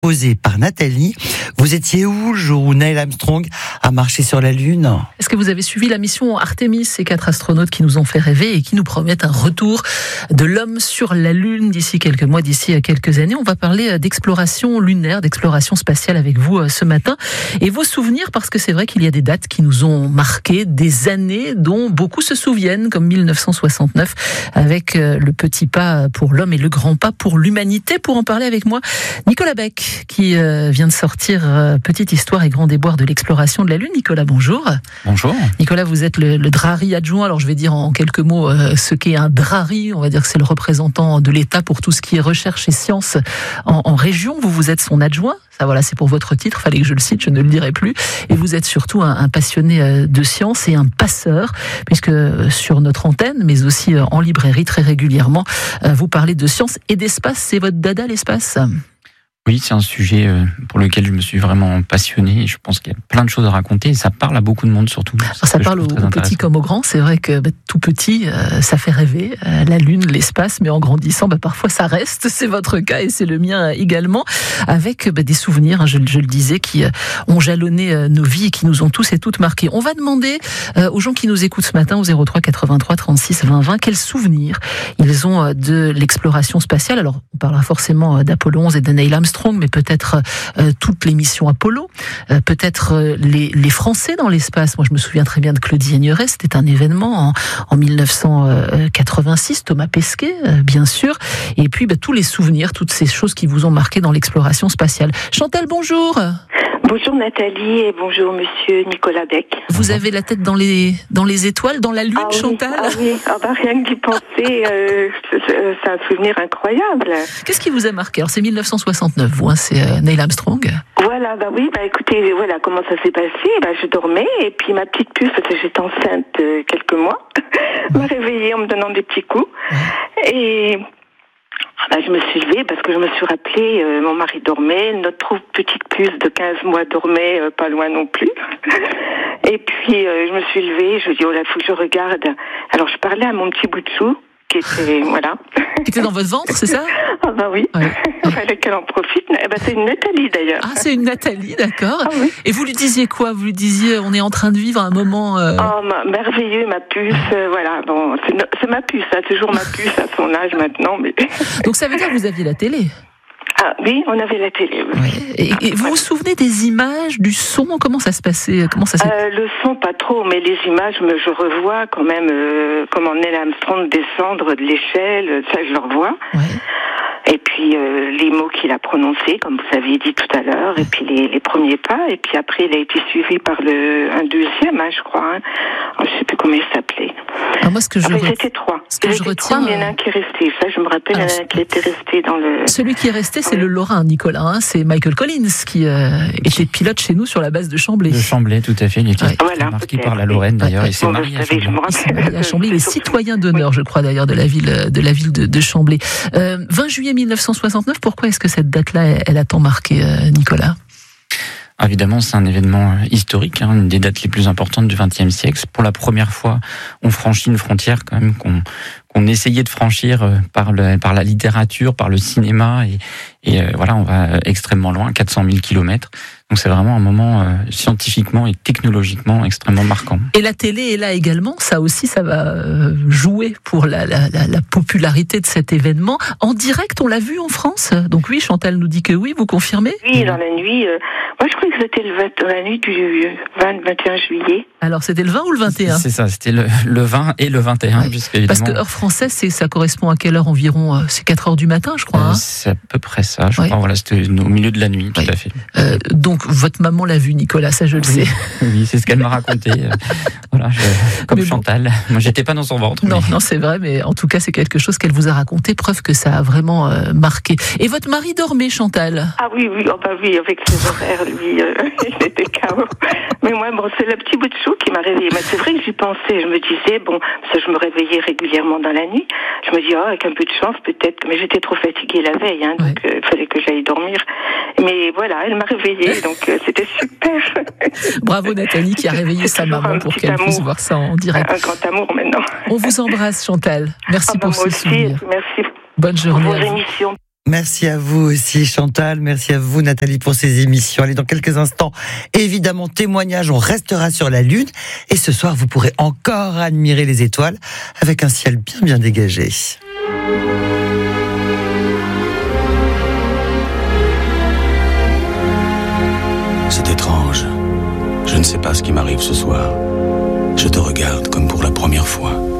Posée par Nathalie. Vous étiez où le jour où Neil Armstrong a marché sur la Lune ? Est-ce que vous avez suivi la mission Artemis, ces 4 astronautes qui nous ont fait rêver et qui nous promettent un retour de l'homme sur la Lune d'ici quelques mois, d'ici quelques années? On va parler d'exploration lunaire, d'exploration spatiale avec vous ce matin. Et vos souvenirs, parce que c'est vrai qu'il y a des dates qui nous ont marqué, des années dont beaucoup se souviennent, comme 1969, avec le petit pas pour l'homme et le grand pas pour l'humanité. Pour en parler avec moi, Nicolas Beck, qui vient de sortir Petite histoire et grand déboire de l'exploration de la Lune. Nicolas, bonjour. Bonjour. Nicolas, vous êtes le Drari adjoint. Alors je vais dire en quelques mots ce qu'est un Drari. On va dire que c'est le représentant de l'État pour tout ce qui est recherche et sciences en région. Vous êtes son adjoint. Ça, voilà, c'est pour votre titre. Fallait que je le cite, je ne le dirai plus. Et vous êtes surtout un passionné de sciences et un passeur, puisque sur notre antenne, mais aussi en librairie très régulièrement, vous parlez de sciences et d'espace. C'est votre dada, l'espace ? Oui, c'est un sujet pour lequel je me suis vraiment passionné. Je pense qu'il y a plein de choses à raconter et ça parle à beaucoup de monde surtout. Ça parle aux petits comme aux grands. C'est vrai que tout petit, ça fait rêver. La Lune, l'espace, mais en grandissant, parfois ça reste. C'est votre cas et c'est le mien également. Avec des souvenirs, je le disais, qui ont jalonné nos vies et qui nous ont tous et toutes marqués. On va demander aux gens qui nous écoutent ce matin au 03 83 36 20 20 quels souvenirs ils ont de l'exploration spatiale. Alors, on parlera forcément d'Apollo 11 et de Neil Armstrong, mais peut-être toutes les missions Apollo, peut-être les Français dans l'espace. Moi, je me souviens très bien de Claudie Aigneret, c'était un événement en 1986, Thomas Pesquet, bien sûr, et puis tous les souvenirs, toutes ces choses qui vous ont marqué dans l'exploration spatiale. Chantal, bonjour. Bonjour Nathalie et bonjour Monsieur Nicolas Beck. Vous avez la tête dans les étoiles, dans la Lune, Chantal ? Oui, rien que d'y penser, c'est un souvenir incroyable. Qu'est-ce qui vous a marqué ? Alors c'est 1969, vous, c'est Neil Armstrong. Voilà, écoutez, voilà comment ça s'est passé. Je dormais et puis ma petite puce, parce que j'étais enceinte quelques mois, m'a réveillée en me donnant des petits coups. Et je me suis levée parce que je me suis rappelé, mon mari dormait, notre petite puce de 15 mois dormait pas loin non plus. Et puis je me suis levée, je me dis faut que je regarde. Alors je parlais à mon petit bout de chou qui était Qui était dans votre ventre, c'est ça ? Oui. Ouais. Il fallait qu'elle en profite. C'est une Nathalie d'ailleurs. Ah, c'est une Nathalie, d'accord. Oui. Et vous lui disiez quoi ? Vous lui disiez on est en train de vivre un moment merveilleux, ma puce, voilà. Bon, c'est ma puce, toujours ma puce à son âge maintenant. Mais... Donc ça veut dire que vous aviez la télé ? Ah oui, on avait la télé. Oui. Ouais. Et vous vous souvenez des images, du son ? Comment ça se passait ? Le son, pas trop, mais les images, je revois quand même comment Neil Armstrong descendre de l'échelle, ça je le revois. Ouais. Et puis les mots qu'il a prononcés, comme vous aviez dit tout à l'heure, et puis les premiers pas, et puis après il a été suivi par un deuxième, je crois. Je ne sais plus comment il s'appelait. Moi, c'était 3. C'était 3, mais il y en a un qui est resté. Ça, je me rappelle, il y en a un qui était resté dans le... Celui qui est resté, c'est le Lorrain, Nicolas. C'est Michael Collins, qui était pilote chez nous sur la base de Chambly. De Chambly, tout à fait. Il était marqué par la Lorraine, d'ailleurs. Il s'est marié à Chambly. Il est citoyen d'honneur, je crois, d'ailleurs, de la ville de Chambly. 20 juillet 1969, pourquoi est-ce que cette date-là, elle a tant marqué, Nicolas ? Évidemment, c'est un événement historique, une des dates les plus importantes du XXe siècle. Pour la première fois, on franchit une frontière quand même qu'on essayait de franchir par la littérature, par le cinéma, et voilà, on va extrêmement loin, 400 000 kilomètres. Donc c'est vraiment un moment scientifiquement et technologiquement extrêmement marquant. Et la télé est là également, ça aussi, ça va jouer pour la popularité de cet événement. En direct, on l'a vu en France ? Donc oui, Chantal nous dit que oui, vous confirmez ? Oui, dans la nuit, moi je crois que c'était la nuit du 21 juillet. Alors c'était le 20 ou le 21 ? C'est ça, c'était le 20 et le 21, puisqu'évidemment... Parce que heure française, ça correspond à quelle heure environ ? C'est 4 heures du matin, je crois. C'est à peu près ça, je crois. Voilà, c'était au milieu de la nuit, tout à fait. Donc votre maman l'a vu, Nicolas, ça je le sais. Oui, c'est ce qu'elle m'a raconté. Comme Chantal. Moi, j'étais pas dans son ventre. Non, c'est vrai, mais en tout cas, c'est quelque chose qu'elle vous a raconté, preuve que ça a vraiment marqué. Et votre mari dormait, Chantal ? Ah oui, avec ses horaires, lui, il était KO. Mais moi, c'est le petit bout de chou qui m'a réveillée. Mais c'est vrai que j'y pensais. Je me disais, parce que je me réveillais régulièrement dans la nuit. Je me dis, avec un peu de chance, peut-être. Mais j'étais trop fatiguée la veille, donc il fallait que j'aille dormir. Mais voilà, elle m'a réveillée, donc c'était super. Bravo Nathalie qui a réveillé sa maman pour qu'elle puisse voir ça en direct. Un grand amour maintenant. On vous embrasse, Chantal. Merci pour ce souvenir. Merci. Bonne journée. Pour vos émissions. Merci à vous aussi Chantal, merci à vous Nathalie pour ces émissions. Allez, dans quelques instants, évidemment, témoignage, on restera sur la Lune. Et ce soir, vous pourrez encore admirer les étoiles avec un ciel bien dégagé. C'est étrange. Je ne sais pas ce qui m'arrive ce soir. Je te regarde comme pour la première fois.